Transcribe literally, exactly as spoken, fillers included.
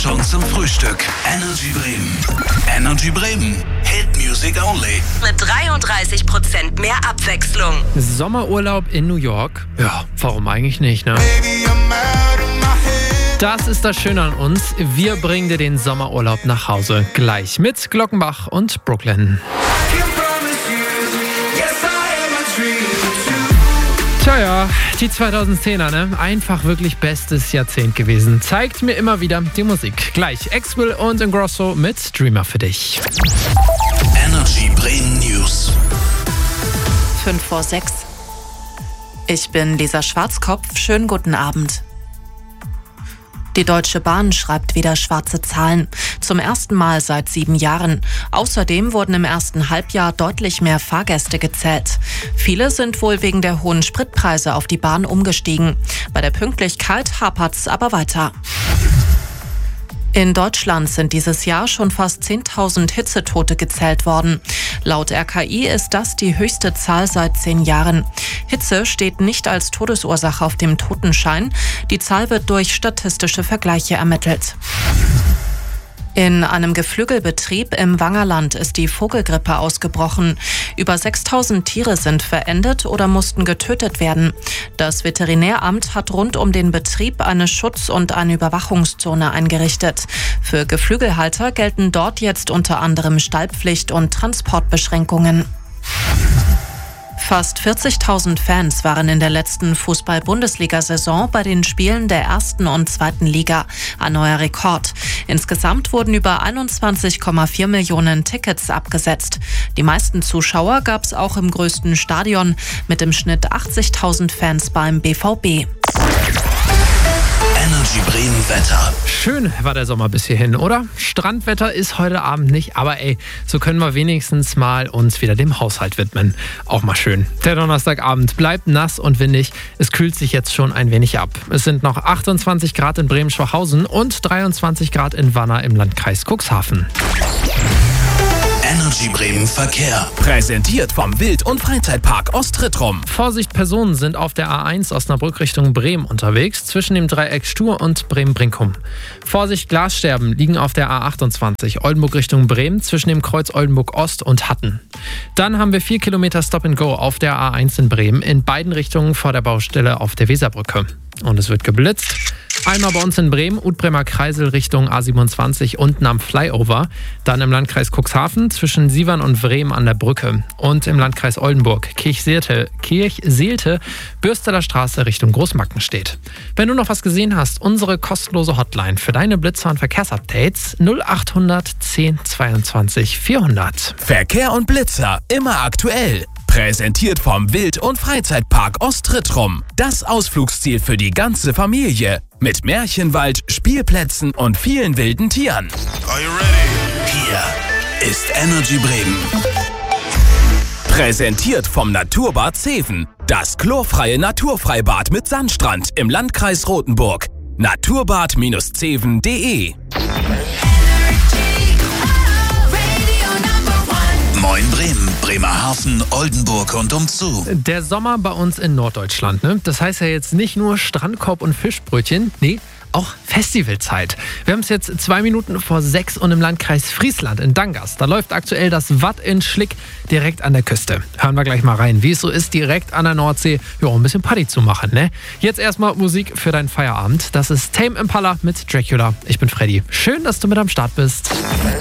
schon zum Frühstück. Energy Bremen. Energy Bremen. Hit Music Only. Mit dreiunddreißig Prozent mehr Abwechslung. Sommerurlaub in New York? Ja, warum eigentlich nicht, ne? Das ist das Schöne an uns. Wir bringen dir den Sommerurlaub nach Hause. Gleich mit Glockenbach und Brooklyn. Tja, ja, die zweitausendzehner, ne? Einfach wirklich bestes Jahrzehnt gewesen. Zeigt mir immer wieder die Musik. Gleich Axwell und Ingrosso mit Dreamer für dich. Energy Bremen News. Fünf vor sechs. Ich bin Lisa Schwarzkopf. Schönen guten Abend. Die Deutsche Bahn schreibt wieder schwarze Zahlen. Zum ersten Mal seit sieben Jahren. Außerdem wurden im ersten Halbjahr deutlich mehr Fahrgäste gezählt. Viele sind wohl wegen der hohen Spritpreise auf die Bahn umgestiegen. Bei der Pünktlichkeit hapert's aber weiter. In Deutschland sind dieses Jahr schon fast zehntausend Hitzetote gezählt worden. Laut R K I ist das die höchste Zahl seit zehn Jahren. Hitze steht nicht als Todesursache auf dem Totenschein. Die Zahl wird durch statistische Vergleiche ermittelt. In einem Geflügelbetrieb im Wangerland ist die Vogelgrippe ausgebrochen. Über sechstausend Tiere sind verendet oder mussten getötet werden. Das Veterinäramt hat rund um den Betrieb eine Schutz- und eine Überwachungszone eingerichtet. Für Geflügelhalter gelten dort jetzt unter anderem Stallpflicht und Transportbeschränkungen. Fast vierzigtausend Fans waren in der letzten Fußball-Bundesliga-Saison bei den Spielen der ersten und zweiten Liga. Ein neuer Rekord. Insgesamt wurden über einundzwanzig Komma vier Millionen Tickets abgesetzt. Die meisten Zuschauer gab es auch im größten Stadion mit im Schnitt achtzigtausend Fans beim B V B. Energy Bremen Wetter. Schön war der Sommer bis hierhin, oder? Strandwetter ist heute Abend nicht, aber ey, so können wir wenigstens mal uns wieder dem Haushalt widmen. Auch mal schön. Der Donnerstagabend bleibt nass und windig. Es kühlt sich jetzt schon ein wenig ab. Es sind noch achtundzwanzig Grad in Bremen-Schwachhausen und dreiundzwanzig Grad in Wanner im Landkreis Cuxhaven. Energy Bremen Verkehr. Präsentiert vom Wild- und Freizeitpark Ostrittrum. Vorsicht, Personen sind auf der A eins Osnabrück Richtung Bremen unterwegs, zwischen dem Dreieck Stur und Bremen-Brinkum. Vorsicht, Glassterben liegen auf der A achtundzwanzig Oldenburg Richtung Bremen, zwischen dem Kreuz Oldenburg Ost und Hatten. Dann haben wir vier Kilometer Stop and Go auf der A eins in Bremen, in beiden Richtungen vor der Baustelle auf der Weserbrücke. Und es wird geblitzt. Einmal bei uns in Bremen, Utbremer Kreisel Richtung A siebenundzwanzig unten am Flyover. Dann im Landkreis Cuxhaven zwischen Sievern und Bremen an der Brücke. Und im Landkreis Oldenburg, Kirchseelte, Kirchseelte, Bürsteler Straße Richtung Großmackenstedt. Wenn du noch was gesehen hast, unsere kostenlose Hotline für deine Blitzer- und Verkehrsupdates null achthundert zehn zweiundzwanzig vierhundert. Verkehr und Blitzer immer aktuell. Präsentiert vom Wild- und Freizeitpark Ostrittrum. Das Ausflugsziel für die ganze Familie. Mit Märchenwald, Spielplätzen und vielen wilden Tieren. Are you ready? Hier ist Energy Bremen. Präsentiert vom Naturbad Zeven. Das chlorfreie Naturfreibad mit Sandstrand im Landkreis Rothenburg. naturbad zeven punkt de. Moin Bremen, Bremerhaven, Oldenburg und umzu. Der Sommer bei uns in Norddeutschland, ne? Das heißt ja jetzt nicht nur Strandkorb und Fischbrötchen, nee, auch Festivalzeit. Wir haben es jetzt zwei Minuten vor sechs und im Landkreis Friesland in Dangast. Da läuft aktuell das Watt in Schlick direkt an der Küste. Hören wir gleich mal rein, wie es so ist, direkt an der Nordsee, ja, ein bisschen Party zu machen, ne? Jetzt erstmal Musik für deinen Feierabend. Das ist Tame Impala mit Dracula. Ich bin Freddy. Schön, dass du mit am Start bist.